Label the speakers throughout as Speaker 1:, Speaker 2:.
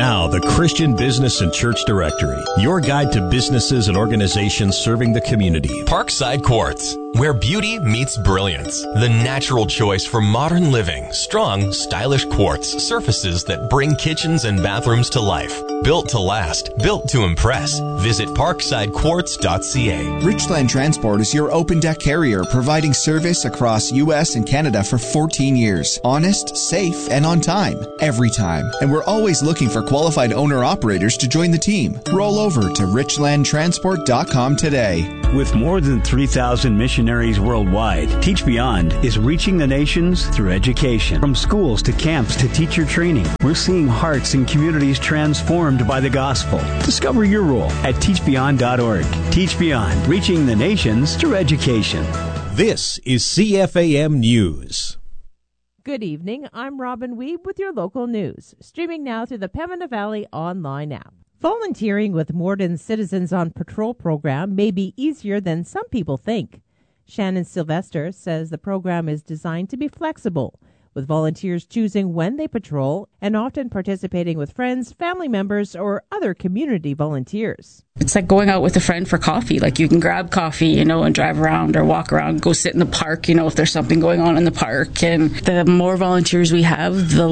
Speaker 1: Now, the Christian Business and Church Directory, your guide to businesses and organizations serving the community.
Speaker 2: Parkside Quartz, where beauty meets brilliance. The natural choice for modern living. Strong, stylish quartz surfaces that bring kitchens and bathrooms to life. Built to last, built to impress. Visit parksidequartz.ca.
Speaker 3: Richland Transport is your open deck carrier, providing service across U.S. and Canada for 14 years. Honest, safe, and on time. Every time. And we're always looking for qualified owner-operators to join the team. Roll over to richlandtransport.com today.
Speaker 4: With more than 3,000 missionaries worldwide, Teach Beyond is reaching the nations through education. From schools to camps to teacher training, we're seeing hearts and communities transformed by the gospel. Discover your role at teachbeyond.org. Teach Beyond, reaching the nations through education.
Speaker 1: This is CFAM News.
Speaker 5: Good evening. I'm Robin Weeb with your local news, streaming now through the Pembina Valley online app. Volunteering with Morden Citizens on Patrol program may be easier than some people think. Shannon Sylvester says the program is designed to be flexible, with volunteers choosing when they patrol and often participating with friends, family members, or other community volunteers.
Speaker 6: It's like going out with a friend for coffee. Like you can grab coffee, and drive around or walk around, go sit in the park, if there's something going on in the park. And the more volunteers we have, the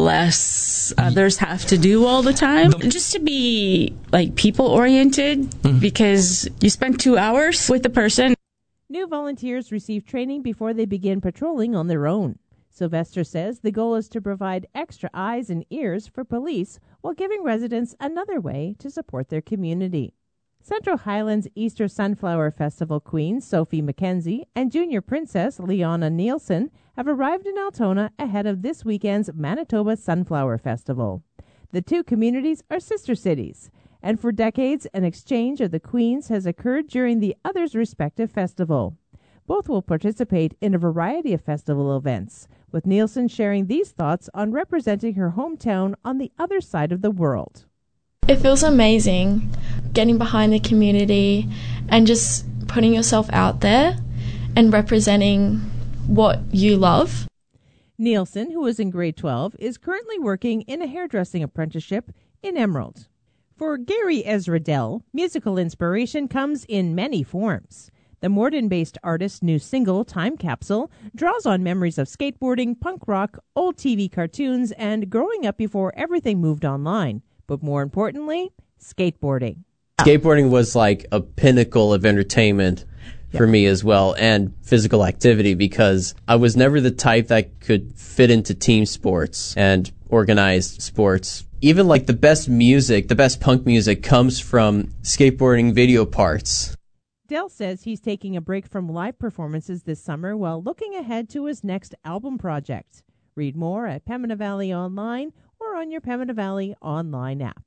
Speaker 6: less others have to do all the time. Just to be people oriented, because you spend 2 hours with the person.
Speaker 5: New volunteers receive training before they begin patrolling on their own. Sylvester says the goal is to provide extra eyes and ears for police while giving residents another way to support their community. Central Highlands Easter Sunflower Festival Queen Sophie McKenzie and Junior Princess Leona Nielsen have arrived in Altona ahead of this weekend's Manitoba Sunflower Festival. The two communities are sister cities, and for decades an exchange of the queens has occurred during the other's respective festival. Both will participate in a variety of festival events, with Nielsen sharing these thoughts on representing her hometown on the other side of the world.
Speaker 7: It feels amazing getting behind the community and just putting yourself out there and representing what you love.
Speaker 5: Nielsen, who is in grade 12, is currently working in a hairdressing apprenticeship in Emerald. For Gary Ezra Dell, musical inspiration comes in many forms. The Morden-based artist's new single, Time Capsule, draws on memories of skateboarding, punk rock, old TV cartoons, and growing up before everything moved online. But more importantly, skateboarding.
Speaker 8: Skateboarding was like a pinnacle of entertainment for me as well, and physical activity, because I was never the type that could fit into team sports and organized sports. Even the best music, the best punk music, comes from skateboarding video parts.
Speaker 5: Dell says he's taking a break from live performances this summer while looking ahead to his next album project. Read more at Pembina Valley Online or on your Pembina Valley Online app.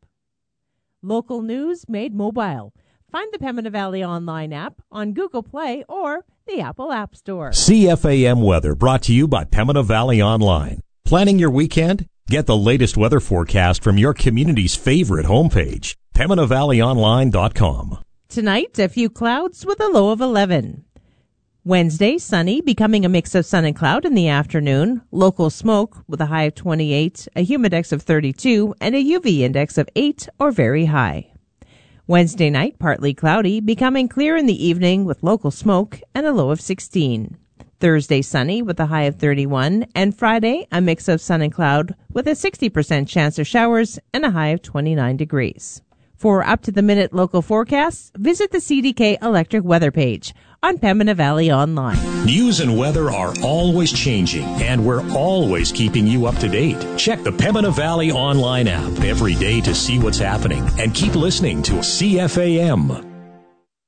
Speaker 5: Local news made mobile. Find the Pembina Valley Online app on Google Play or the Apple App Store.
Speaker 1: CFAM weather brought to you by Pembina Valley Online. Planning your weekend? Get the latest weather forecast from your community's favorite homepage, PembinaValleyOnline.com.
Speaker 5: Tonight, a few clouds with a low of 11. Wednesday, sunny, becoming a mix of sun and cloud in the afternoon. Local smoke with a high of 28, a humidex of 32, and a UV index of 8 or very high. Wednesday night, partly cloudy, becoming clear in the evening with local smoke and a low of 16. Thursday, sunny with a high of 31. And Friday, a mix of sun and cloud with a 60% chance of showers and a high of 29 degrees. For up-to-the-minute local forecasts, visit the CDK Electric Weather page on Pembina Valley Online.
Speaker 1: News and weather are always changing, and we're always keeping you up to date. Check the Pembina Valley Online app every day to see what's happening, and keep listening to CFAM.